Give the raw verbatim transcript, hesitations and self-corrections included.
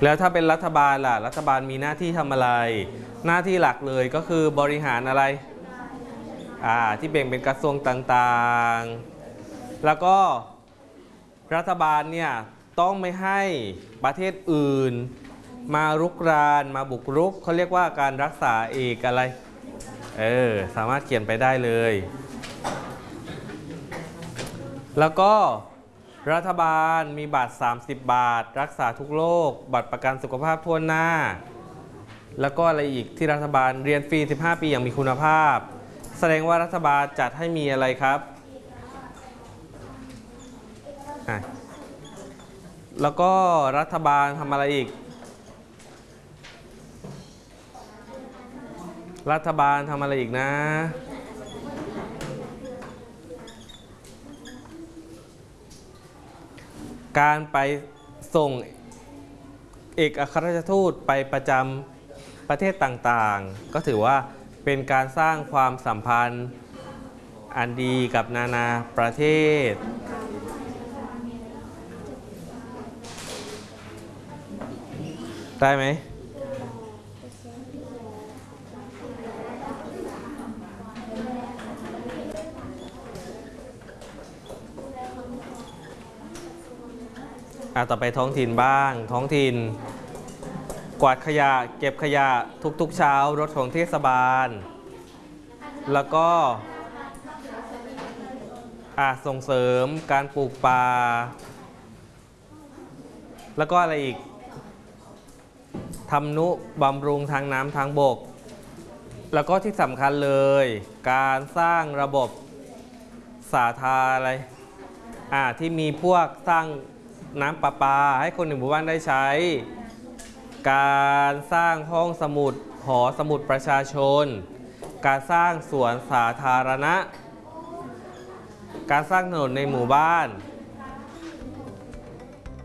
แล้วถ้าเป็นรัฐบาลล่ะรัฐบาลมีหน้าที่ทำอะไรหน้าที่หลักเลยก็คือบริหารอะไรอ่าที่แบ่งเป็นกระทรวงต่างๆแล้วก็รัฐบาลเนี่ยต้องไม่ให้ประเทศอื่นมารุกรานมาบุกรุกเขาเรียกว่าการรักษาเอกอะไรเออสามารถเขียนไปได้เลยแล้วก็รัฐบาลมีบัตรสามสิบบาทรักษาทุกโรคบัตรประกันสุขภาพทั่วหน้าแล้วก็อะไรอีกที่รัฐบาลเรียนฟรีสิบห้าปีอย่างมีคุณภาพแสดงว่ารัฐบาลจัดให้มีอะไรครับแล้วก็รัฐบาลทำอะไรอีกรัฐบาลทำอะไรอีกนะการไปส่งเอกอัครราชทูตไปประจำประเทศต่างๆก็ถือว่าเป็นการสร้างความสัมพันธ์อันดีกับนานาประเทศได้ไหมอ่ะต่อไปท้องถิ่นบ้างท้องถิ่นกวาดขยะเก็บขยะทุกๆเช้ารถของเทศบาลแล้วก็อ่ะส่งเสริมการปลูกป่าแล้วก็อะไรอีกทำนุบำรุงทางน้ำทางบกแล้วก็ที่สำคัญเลยการสร้างระบบสาธารณอะไรอ่ะที่มีพวกสร้างน้ำประปาให้คนในหมู่บ้านได้ใช้การสร้างห้องสมุดหอสมุดประชาชนการสร้างสวนสาธารณะการสร้างถนนในหมู่บ้าน